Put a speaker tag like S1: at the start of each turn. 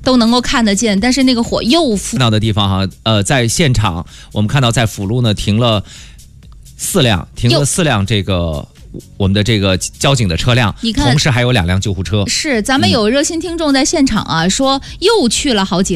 S1: 都能够看得见，但是那个火又
S2: 看到的地方哈，在现场我们看到在辅路呢停了4辆这个我们的这个交警的车辆，
S1: 你看，
S2: 同时还有2辆救护车。
S1: 是，咱们有热心听众在现场啊，说又去了好几